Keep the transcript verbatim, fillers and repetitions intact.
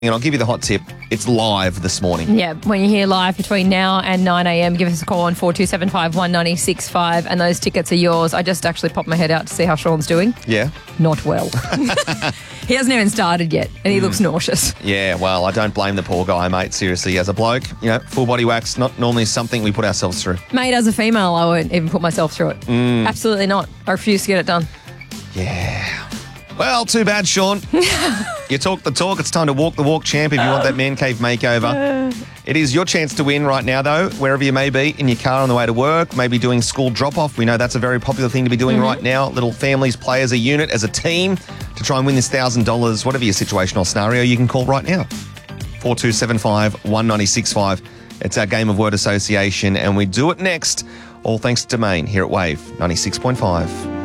And I'll give you the hot tip. It's live this morning. Yeah, when you hear live between now and nine a.m, give us a call on four two seven five, one nine six five and those tickets are yours. I just actually popped my head out to see how Sean's doing. Yeah? Not well. He hasn't even started yet and he mm. looks nauseous. Yeah, well, I don't blame the poor guy, mate. Seriously, as a bloke, you know, full body wax, not normally something we put ourselves through. Mate, as a female, I won't even put myself through it. Mm. Absolutely not. I refuse to get it done. Yeah. Well, too bad, Sean. You talk the talk. It's time to walk the walk, champ, if you want that man cave makeover. It is your chance to win right now, though, wherever you may be, in your car on the way to work, maybe doing school drop-off. We know that's a very popular thing to be doing mm-hmm. right now. Little families play as a unit, as a team, to try and win this one thousand dollars. Whatever your situational scenario, you can call right now. four two seven five, one nine six five. It's our game of word association, and we do it next. All thanks to Domain here at Wave ninety-six point five.